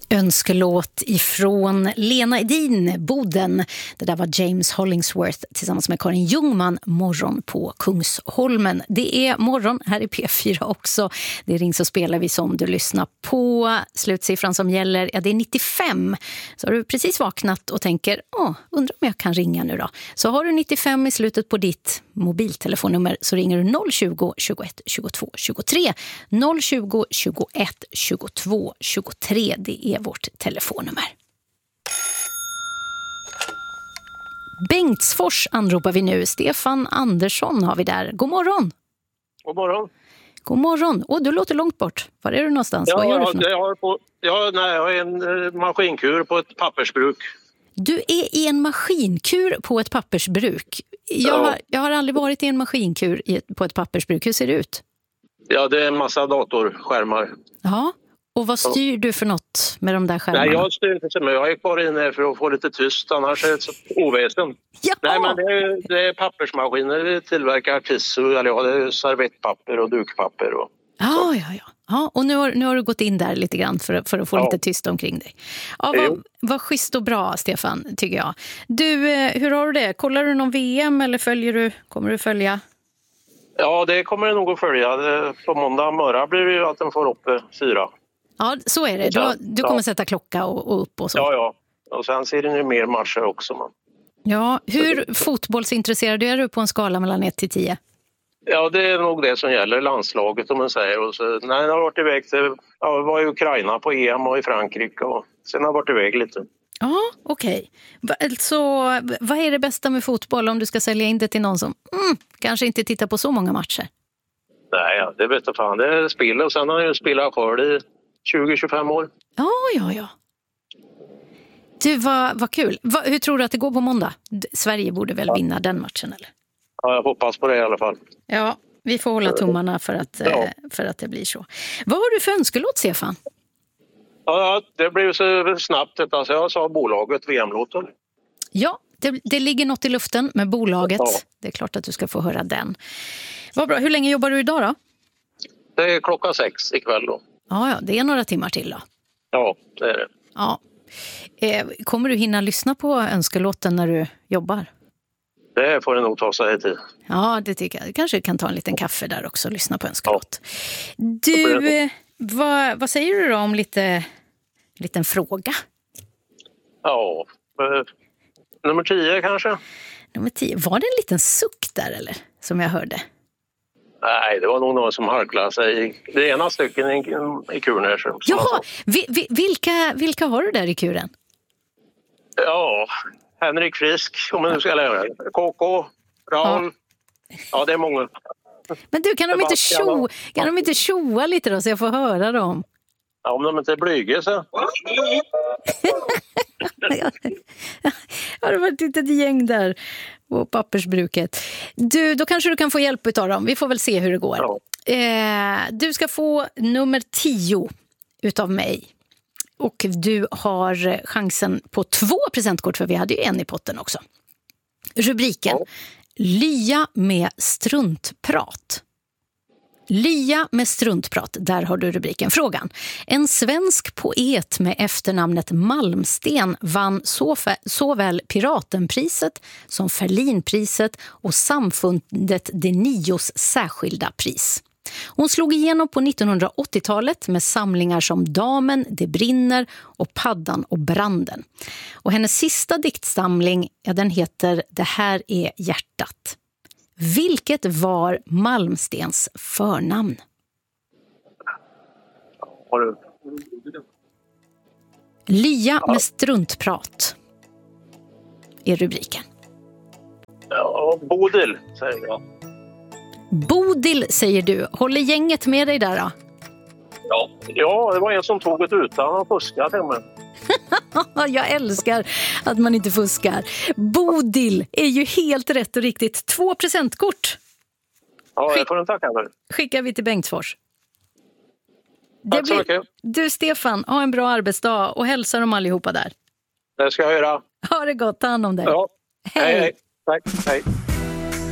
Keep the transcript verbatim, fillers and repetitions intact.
Önskelåt ifrån Lena Edin, Boden. Det där var James Hollingsworth tillsammans med Karin Ljungman, Morgon på Kungsholmen. Det är morgon här i P fyra också. Det rings och spelar vi som du lyssnar på. Slutsiffran som gäller, ja, det är nittiofem. Så har du precis vaknat och tänker, åh, undrar om jag kan ringa nu då. Så har du nittiofem i slutet på ditt mobiltelefonnummer så ringer du noll tjugo, tjugoett, tjugotvå, tjugotre. noll tjugo, tjugoett, tjugotvå, tjugotre. Det är vårt telefonnummer. Bengtsfors anropar vi nu. Stefan Andersson har vi där. God morgon. God morgon. God morgon. Åh, du låter långt bort. Var är du någonstans? Ja, Vad gör du för något? jag, har på, jag, nej, jag har en eh, maskinkur på ett pappersbruk. Du är i en maskinkur på ett pappersbruk. Jag, Ja. har, jag har aldrig varit i en maskinkur i ett, på ett pappersbruk. Hur ser det ut? Ja, det är en massa datorskärmar. Ja. Och vad styr du för något med de där skärmarna? Nej, jag styr inte så mycket. Jag gick bara in här för att få lite tyst, annars är det ett så oväsen. Jaha. Nej, men det är, det är pappersmaskiner. Vi tillverkar tissue, eller ja, det är servettpapper och dukpapper. Och, Ja, ja, ja. Ja, och nu har, nu har du gått in där lite grann för, för att få Ja. lite tyst omkring dig. Ja, vad, vad schysst och bra, Stefan, tycker jag. Du, eh, hur har du det? Kollar du någon V M eller följer du, kommer du följa? ja, det kommer det nog att följa. Det, på måndag morgon blir det ju att den får upp eh, fyra. Ja, så är det. Du, har- du kommer sätta klocka och, och upp och så. Ja, ja. Och sen ser det ju mer matcher också. Man. Ja, hur fotbollsintresserad är du på en skala mellan ett till tio? Ja, det är nog det som gäller landslaget, om man säger. Och så, nej, jag har varit iväg till, ja, jag var i Ukraina på E M och i Frankrike och sen har jag varit iväg lite. Ja, okej. Va- Alltså, vad är det bästa med fotboll om du ska sälja in det till någon som mm, kanske inte tittar på så många matcher? Nej, ja, det vet jag fan. Det är spel och sen har jag ju spelat kvar i tjugo till tjugofem år. Ja, ja, ja. Du, vad, vad kul. Va, hur tror du att det går på måndag? D- Sverige borde väl vinna den matchen, eller? Ja, jag hoppas på det i alla fall. Ja, vi får hålla tummarna för att, Ja. eh, för att det blir så. Vad har du för önskelåt, Stefan? Ja, det blev så snabbt. Alltså, jag sa bolaget V M-låten. Ja, det, det ligger något i luften med bolaget. Ja. Det är klart att du ska få höra den. Vad bra. Hur länge jobbar du idag då? Det är klockan sex ikväll då. Ja, ja, det är några timmar till då. Ja, det är det. Ja. Eh, kommer du hinna lyssna på önskelåten när du jobbar? Det får det nog ta sig till. Ja, det tycker jag. Du kanske kan ta en liten kaffe där också och lyssna på önskelåt. Du, eh, vad, vad säger du då om lite liten fråga? Ja, eh, nummer tio kanske? Nummer tio. Var det en liten suck där eller? Som jag hörde. Nej, det var nog någon som harklade sig i det ena stycken i, i kuren här. som- som han Jaha, sa. vi, vi, vilka, vilka har du där i kuren? Ja, Henrik Frisk, om man nu ska lära det. K K, Raul. Ja. ja, det är många. Men du, kan de inte, Sebastian tjo, och- kan de inte tjoa lite då så jag får höra dem? Ja, om de inte är blyga så. Har det varit ett litet gäng där på pappersbruket. Du, då kanske du kan få hjälp av dem. Vi får väl se hur det går. Ja. Eh, du ska få nummer tio utav mig. Och du har chansen på två presentkort, för vi hade ju en i potten också. Rubriken: Ja. Lya med struntprat. Lya med struntprat, där har du rubriken. Frågan: en svensk poet med efternamnet Malmsten vann såfä- såväl Piratenpriset som Ferlinpriset och Samfundet de Nios särskilda pris. Hon slog igenom på nittonhundraåttiotalet med samlingar som Damen, Det brinner och Paddan och branden. Och hennes sista diktsamling, ja, den heter Det här är hjärtat. Vilket var Malmstens förnamn? Har du? Lya med struntprat är rubriken. Ja, Bodil, säger jag. Bodil, säger du. Håller gänget med dig där då? Ja. ja, det var en som tog ett utan och fuskade till mig. Jag älskar att man inte fuskar. Bodil är ju helt rätt och riktigt. Två presentkort Ja, jag får en tacka för. skickar vi till Bengtsfors. Tack så mycket. Du, Stefan, ha en bra arbetsdag och hälsa dem allihopa där. Det ska jag göra. Ha det gott, ta hand om dig. Ja. Hej. Hej, hej. Tack, hej.